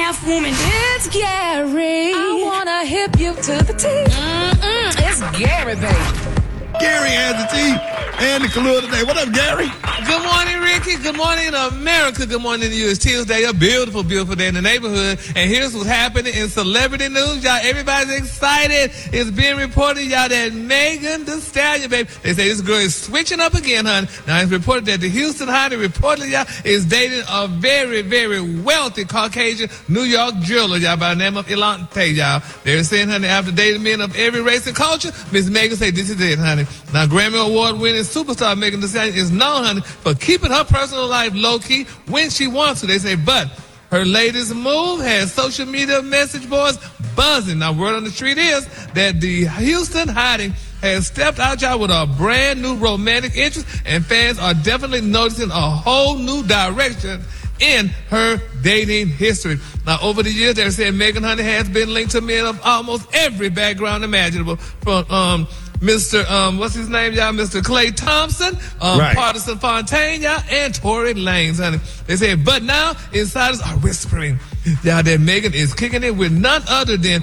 half woman. It's Gary. I wanna hip you to the T. It's Gary, baby. Gary has the tea and the Kahlua today. What up, Gary? Good morning, Ricky. Good morning, America. Good morning to you. It's Tuesday, a beautiful, beautiful day in the neighborhood. And here's what's happening in celebrity news, y'all. Everybody's excited. It's being reported, y'all, that Megan Thee Stallion, baby, they say this girl is switching up again, honey. Now, it's reported that the Houston Hottie reportedly, y'all, is dating a very, very wealthy Caucasian New York jeweler, y'all, by the name of Elante, y'all. They're saying, honey, after dating men of every race and culture, Miss Megan say this is it, honey. Now, Grammy Award-winning superstar Megan Thee Stallion is known, honey, for keeping her personal life low-key when she wants to. They say, but her latest move has social media message boards buzzing. Now, word on the street is that the Houston Hottie has stepped out, y'all, with a brand new romantic interest, and fans are definitely noticing a whole new direction in her dating history. Now, over the years, they're saying Megan, honey, has been linked to men of almost every background imaginable, from Mr. What's his name, y'all? Mr. Klay Thompson, Right. Partisan Fontaine, y'all, and Tory Lanez, honey. They say, but now insiders are whispering, y'all, that Megan is kicking it with none other than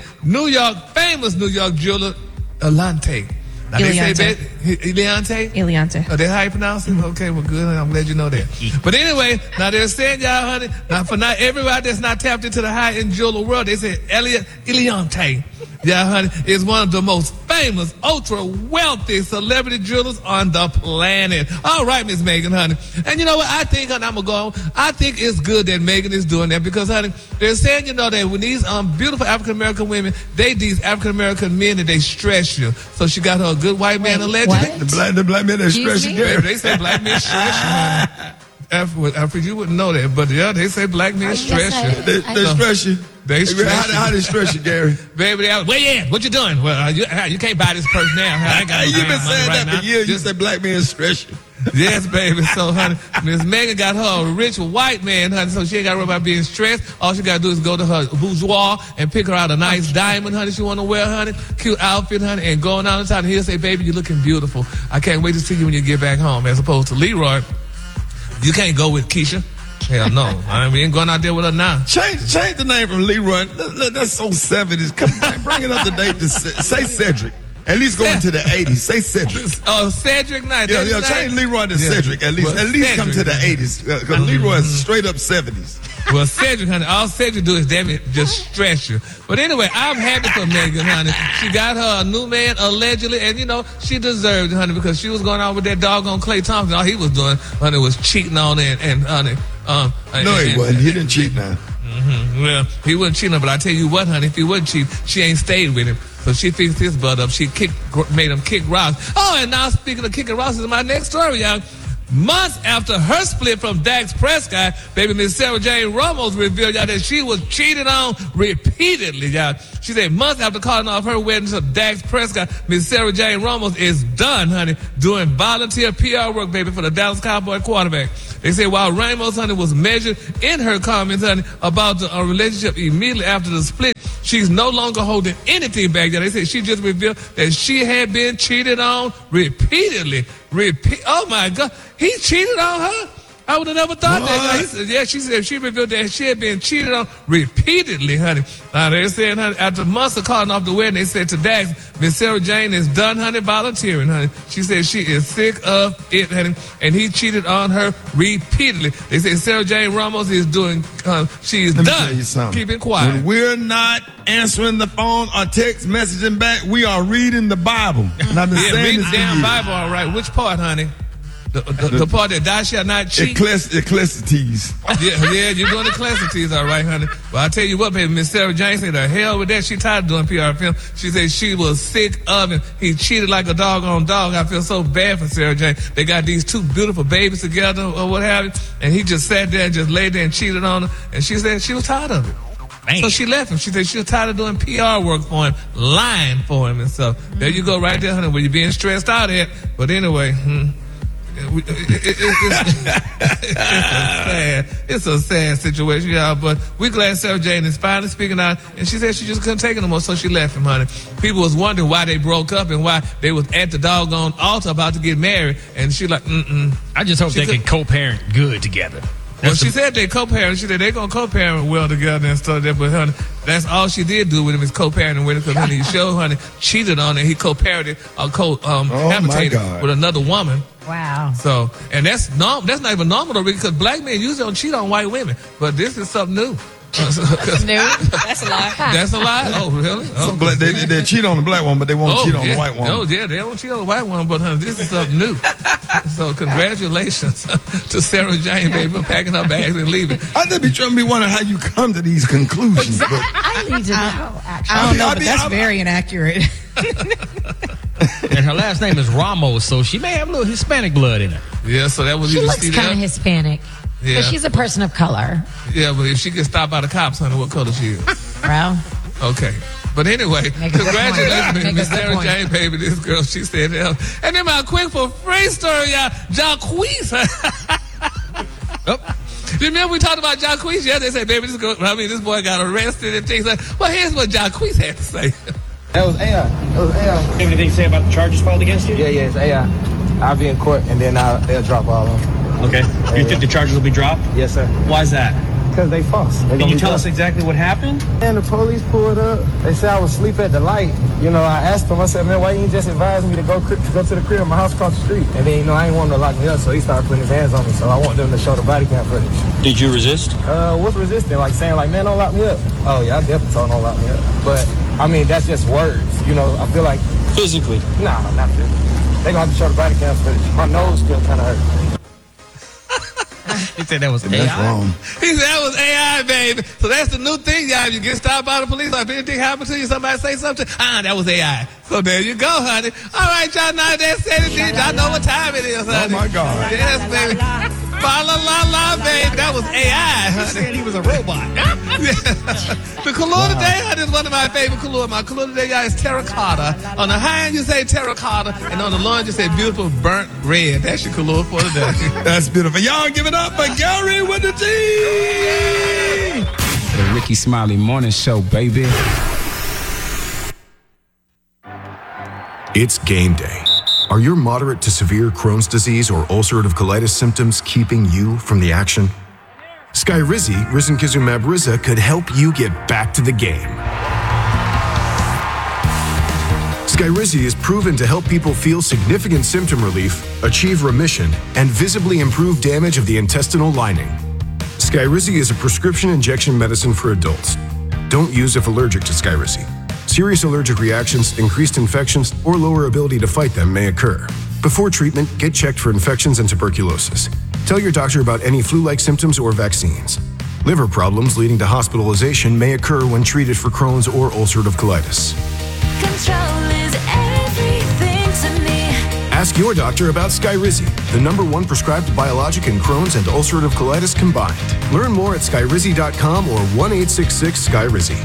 famous New York jeweler Elante. Now they say Eliante? Eliante. Oh, that's how you pronounce it? Okay, well, good. I'm glad you know that. But anyway, now they're saying, y'all, honey, now for not everybody that's not tapped into the high-end jeweler world, they say Eliante, yeah, honey, is one of the most famous, ultra-wealthy celebrity jewelers on the planet. All right, Miss Megan, honey. And you know what? I think, honey, I'm going to go on. I think it's good that Megan is doing that because, honey, they're saying, you know, that when these beautiful African-American women, they these African-American men and they stress you. So she got her a good white man allegedly. What? The black men that stress you, Gary. They say black men stress you, honey. After you wouldn't know that, but yeah, they say black men stress you. They stress you. They stress you. How they stress you, Gary? Baby, where you at? What you doing? Well, you can't buy this purse now. I ain't got no You've been saying money that for years. You Just- say black men stress you. Yes, baby. So, honey, Miss Megan got her a rich white man, honey, so she ain't got to worry about being stressed. All she got to do is go to her bourgeois and pick her out a nice diamond, honey, she want to wear, honey, cute outfit, honey, and going down the side, and he'll say, baby, you're looking beautiful. I can't wait to see you when you get back home. As opposed to Leroy, you can't go with Keisha. Hell no. We ain't going out there with her now. Change the name from Leroy. That's so 70s. Come on, bring it up to date. Say Cedric. At least go into the 80s. Say Cedric. Oh, Cedric Knight. Yeah, change Leroy to Cedric. At least come to the 80s. Because Leroy is straight up 70s. Well, Cedric, honey, all Cedric do is just stress you. But anyway, I'm happy for Megan, honey. She got her a new man, allegedly, and, you know, she deserved it, honey, because she was going out with that doggone Klay Thompson. All he was doing, honey, was cheating on her and honey. No, he wasn't. He didn't cheat now. Well, he wasn't cheating, but I tell you what, honey, if he wasn't cheating, she ain't stayed with him. So she fixed his butt up. She made him kick rocks. Oh, and now speaking of kicking rocks is my next story, y'all. Months after her split from Dax Prescott, baby Miss Sarah Jane Ramos revealed, y'all, that she was cheated on repeatedly, y'all. She said months after calling off her wedding to Dax Prescott, Miss Sarah Jane Ramos is done, honey, doing volunteer PR work, baby, for the Dallas Cowboy quarterback. They say while Ramos, honey, was measured in her comments, honey, about the relationship immediately after the split, she's no longer holding anything back. They say she just revealed that she had been cheated on repeatedly. Oh, my God. He cheated on her? I would have never thought that. He said, yeah, she said she revealed that she had been cheated on repeatedly, honey. Now, they're saying, honey, after months of calling off the wedding, they said to Dax, Miss Sarah Jane is done, honey, volunteering, honey. She said she is sick of it, honey, and he cheated on her repeatedly. They say Sarah Jane Ramos is doing, she is done keeping quiet. When we're not answering the phone or text messaging back, we are reading the Bible. And I've been saying read this the damn for years. Bible, all right. Which part, honey? The part that thou shalt not cheat. Ecclesiastes. Yeah, you're doing Ecclesiastes, all right, honey. Well, I tell you what, baby, Miss Sarah Jane said, the hell with that. She tired of doing PR film. She said she was sick of him. He cheated like a doggone dog. I feel so bad for Sarah Jane. They got these two beautiful babies together or what have you, and he just sat there and just laid there and cheated on her, and she said she was tired of it. Man. So she left him. She said she was tired of doing PR work for him, lying for him and stuff. There you go right there, honey, where you're being stressed out at. But anyway, it's a sad situation, y'all, but we're glad Sarah Jane is finally speaking out, and she said she just couldn't take it no more, so she left him, honey. People was wondering why they broke up and why they was at the doggone altar about to get married, and she like, I just hope they can co-parent good together. Well, she said they co-parent. She said they're going to co-parent well together and stuff. But, honey, that's all she did do with him is co-parenting with him. Because, honey, the show, honey, cheated on her. He co-parented or co-habitated with another woman. Wow. So, and that's not even normal, though, because black men usually don't cheat on white women. But this is something new. No, that's a lie. That's a lie? Oh, really? Oh. So they cheat on the black one, but they won't cheat on the white one. Oh, yeah, they won't cheat on the white one, but honey, this is something new. So congratulations to Sarah Jane, baby, for packing her bags and leaving. I just be trying to be wondering how you come to these conclusions. But I need to know, actually. I don't know, but that's very inaccurate. And her last name is Ramos, so she may have a little Hispanic blood in her. Yeah, so that was She looks kind of Hispanic. Yeah. But she's a person of color. Yeah, but if she gets stopped by the cops, honey, what color she is? Well. Okay. But anyway, congratulations, Miss Sarah Jane, baby. This girl, she said that. And then my quick for free story, y'all. Jacquees. Remember we talked about Jacquees? Yeah, they said, baby, this boy got arrested and things like that. Well, here's what Jacquees had to say. That was AI. Have anything to say about the charges filed against you? Yeah, it's AI. I'll be in court, and then they'll drop all of them. Okay. You think the charges will be dropped? Yes, sir. Why is that? Because they false. Can you tell us exactly what happened? And the police pulled up. They said I was asleep at the light. You know, I asked them, I said, man, why you just advise me to go to the crib? My house across the street. And then, I ain't want them to lock me up, so he started putting his hands on me. So I want them to show the body cam footage. Did you resist? What's resisting? Like saying, man, don't lock me up. Oh, yeah, I definitely told him don't lock me up. But, that's just words. I feel like... Physically? Nah, not physically. They gonna have to show the body cam footage. My nose still kind of hurt. He said that was AI. That's wrong. He said that was AI, baby. So that's the new thing, y'all. If you get stopped by the police, like if anything happens to you, somebody say something, that was AI. So there you go, honey. All right, y'all, now that said it, y'all know what time it is, honey. Oh, my God. Yes, baby. Fa-la-la-la, baby. That was AI, honey. He said he was a robot. The color today, honey, is one of my favorite colors. My color today, y'all, is terracotta. On the high end, you say terracotta, and on the low end, you say beautiful burnt red. That's your color for today. That's beautiful. Y'all give it up for Gary with the T. The Ricky Smiley Morning Show, baby. It's game day. Are your moderate to severe Crohn's disease or ulcerative colitis symptoms keeping you from the action? Skyrizi, risankizumab Riza, could help you get back to the game. Skyrizi is proven to help people feel significant symptom relief, achieve remission, and visibly improve damage of the intestinal lining. Skyrizi is a prescription injection medicine for adults. Don't use if allergic to Skyrizi. Serious allergic reactions, increased infections, or lower ability to fight them may occur. Before treatment, get checked for infections and tuberculosis. Tell your doctor about any flu-like symptoms or vaccines. Liver problems leading to hospitalization may occur when treated for Crohn's or ulcerative colitis. Control is everything to me. Ask your doctor about Skyrizi, the #1 prescribed biologic in Crohn's and ulcerative colitis combined. Learn more at skyrizi.com or 1-866-SKYRIZI.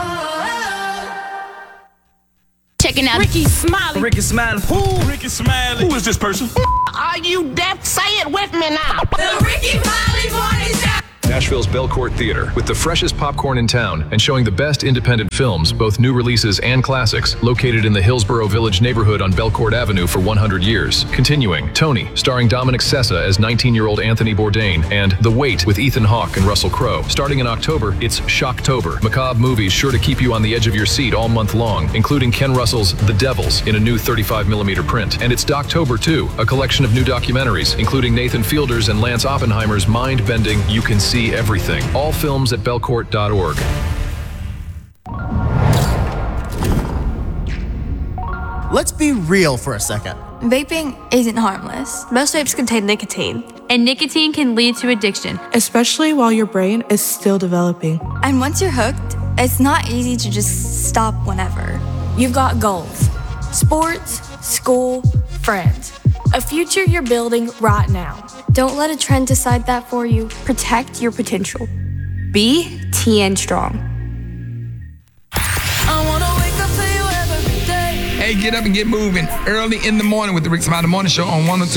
Checking out Ricky Smiley. Ricky Smiley. Who? Ricky Smiley. Who is this person? Are you deaf? Say it with me now. The Ricky Smiley Morning Show. Nashville's Belcourt Theater, with the freshest popcorn in town and showing the best independent films, both new releases and classics, located in the Hillsborough Village neighborhood on Belcourt Avenue for 100 years. Continuing, Tony, starring Dominic Sessa as 19-year-old Anthony Bourdain, and The Wait with Ethan Hawke and Russell Crowe. Starting in October, it's Shocktober. Macabre movies sure to keep you on the edge of your seat all month long, including Ken Russell's The Devils in a new 35mm print. And it's Doctober too, a collection of new documentaries, including Nathan Fielder's and Lance Oppenheimer's mind-bending You Can See Everything. All films at belcourt.org. Let's be real for a second. Vaping isn't harmless. Most vapes contain nicotine. And nicotine can lead to addiction. Especially while your brain is still developing. And once you're hooked, it's not easy to just stop whenever. You've got goals. Sports, school, friends. A future you're building right now. Don't let a trend decide that for you. Protect your potential. Be TN Strong. I wanna wake up to you every day. Hey, get up and get moving early in the morning with the Rick Smiley Morning Show on 102.